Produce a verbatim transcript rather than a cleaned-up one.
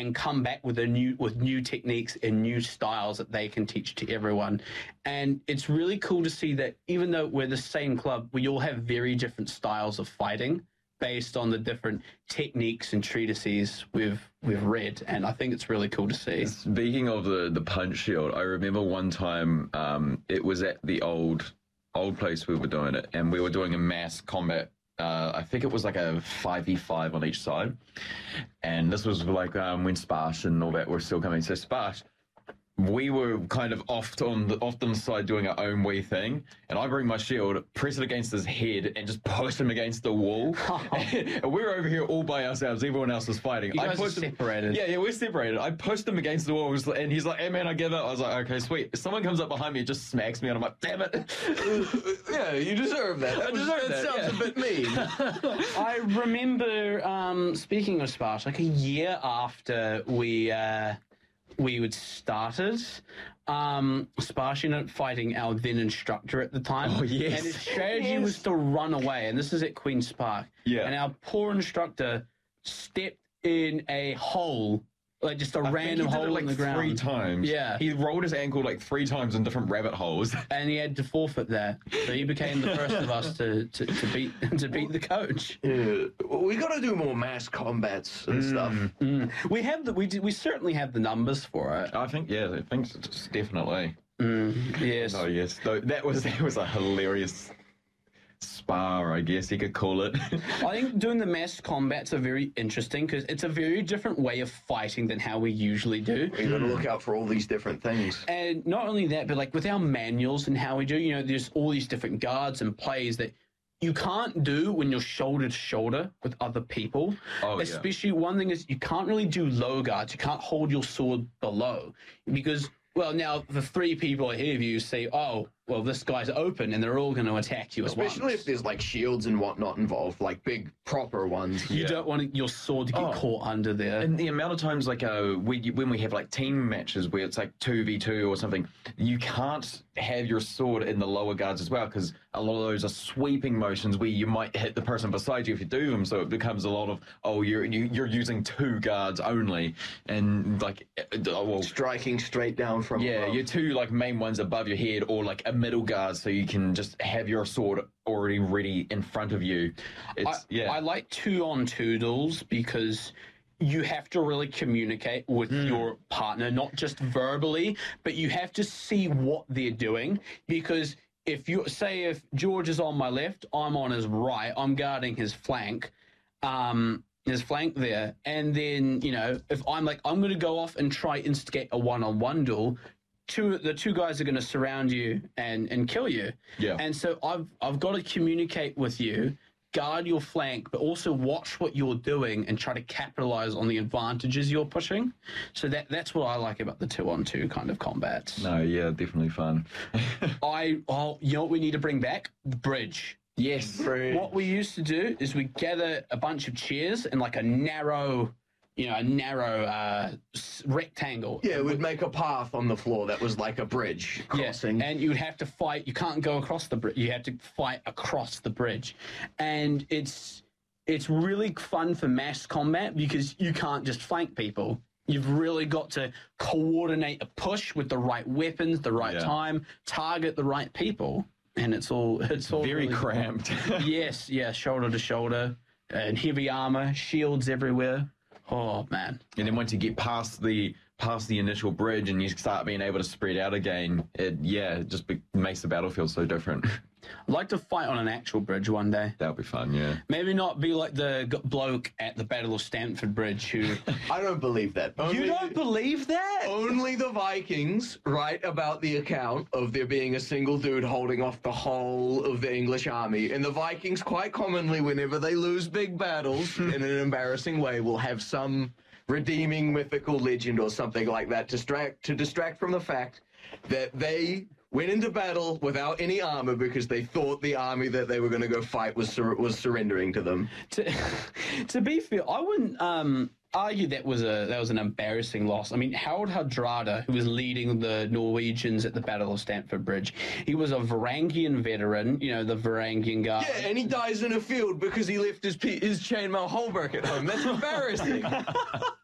and come back with a new with new techniques and new styles that they can teach to everyone. And it's really cool to see that even though we're the same club, we all have very different styles of fighting based on the different techniques and treatises we've we've read, and I think it's really cool to see. Speaking of the the punch shield, I remember one time um, it was at the old old place we were doing it, and we were doing a mass combat. Uh, I think it was like a five v five on each side, and this was like um, when Sparsh and all that were still coming. So Sparsh, we were kind of off on the off the side doing our own wee thing, and I bring my shield, press it against his head, and just push him against the wall. And we were over here all by ourselves. Everyone else was fighting. You I guys pushed are him, separated. Yeah, yeah, we're separated. I pushed him against the wall, and he's like, "Hey man, I give up." I was like, "Okay, sweet." If someone comes up behind me, and just smacks me, and I'm like, "Damn it!" Yeah, you deserve that. That, I was, deserve that that, sounds yeah. a bit mean. I remember, um, speaking of Sparsh, like a year after we uh, we would started, um, Sparsh ended up fighting our then instructor at the time. Oh, yes. And his strategy Yes. was to run away, and this is at Queen's Park. Yeah. And our poor instructor stepped in a hole, like just a I think random he did hole it like in the ground. three times. Yeah. he rolled his ankle like three times in different rabbit holes. And he had to forfeit that. So he became the first of us to, to, to beat to beat the coach. Yeah. We got to do more mass combats and stuff. Mm. We have the we do, we certainly have the numbers for it. I think, yeah, I think it's definitely. Mm, yes. Oh yes, Though that was that was a hilarious spar, I guess you could call it. I think doing the mass combats are very interesting because it's a very different way of fighting than how we usually do. You got to look out for all these different things. And not only that, but like with our manuals and how we do, you know, there's all these different guards and plays that you can't do when you're shoulder to shoulder with other people. Oh, yeah. Especially one thing is you can't really do low guards. You can't hold your sword below because, well, now the three people ahead of you say, oh, well, this guy's open and they're all going to attack you at Especially once. if there's like shields and whatnot involved, like big proper ones. You Yeah. don't want your sword to get Oh. caught under there. And the amount of times, like, uh, we, when we have like team matches where it's like two v two or something, you can't have your sword in the lower guards as well because a lot of those are sweeping motions where you might hit the person beside you if you do them. So it becomes a lot of, oh, you're you, you're using two guards only, and like, uh, oh, well, Striking straight down from yeah, above. your two like main ones above your head or like a middle guard, so you can just have your sword already ready in front of you. It's I, yeah. I like two on two duels because you have to really communicate with your partner, not just verbally, but you have to see what they're doing. Because if you say if George is on my left, I'm on his right, I'm guarding his flank, um, his flank there, and then you know if I'm like I'm going to go off and try instigate a one-on-one duel. Two, the two guys are going to surround you and, and kill you. Yeah. And so I've I've got to communicate with you, guard your flank, but also watch what you're doing and try to capitalize on the advantages you're pushing. So that that's what I like about the two-on-two kind of combats. no, yeah, definitely fun. I oh, you know what we need to bring back? The bridge. Yes. What we used to do is we gather a bunch of chairs in like a narrow, you know, a narrow uh, s- rectangle. Yeah, it would make a path on the floor that was like a bridge crossing. Yeah, and you'd have to fight. You can't go across the bridge. You have to fight across the bridge, and it's it's really fun for mass combat because you can't just flank people. You've really got to coordinate a push with the right weapons, the right Yeah. time, target the right people, and it's all it's all Very really fun. cramped. Yes, yeah, shoulder to shoulder, and heavy armor, shields everywhere. Oh man. And then once you get past the past the initial bridge and you start being able to spread out again, it yeah, it just be, makes the battlefield so different. I'd like to fight on an actual bridge one day. That'll be fun, yeah. Maybe not be like the g- bloke at the Battle of Stamford Bridge who... I don't believe that. You Only- don't believe that? Only the Vikings write about the account of there being a single dude holding off the whole of the English army. And the Vikings, quite commonly, whenever they lose big battles in an embarrassing way, will have some redeeming mythical legend or something like that to distract, to distract from the fact that they went into battle without any armor because they thought the army that they were going to go fight was sur- was surrendering to them. To, to be fair, I wouldn't um, argue that was a that was an embarrassing loss. I mean, Harold Hardrada, who was leading the Norwegians at the Battle of Stamford Bridge, he was a Varangian veteran, you know, the Varangian Guard. Yeah, and he dies in a field because he left his pe- his chainmail halberd at home. That's embarrassing.